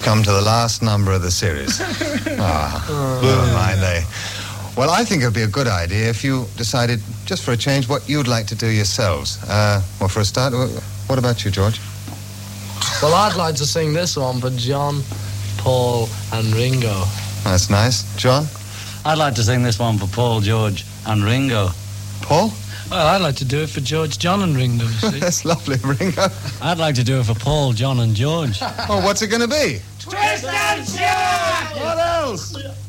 come to the last number of the series. Never mind, eh? Well, I think it would be a good idea if you decided, just for a change, what you'd like to do yourselves. Well, for a start, what about you, George? Well, I'd like to sing this one for John, Paul and Ringo. That's nice. John? I'd like to sing this one for Paul, George and Ringo. Paul? Well, I'd like to do it for George, John and Ringo, you see. That's lovely, Ringo. I'd like to do it for Paul, John and George. Oh, what's it going to be? Twist and shout! What else?